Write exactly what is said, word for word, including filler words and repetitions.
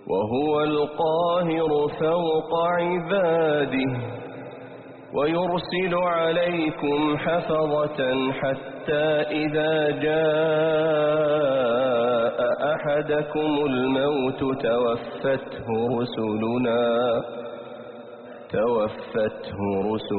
وهو القاهر فوق عباده ويرسل عليكم حفظة حتى إذا جاء أحدكم الموت توفته رسلنا توفته رسلنا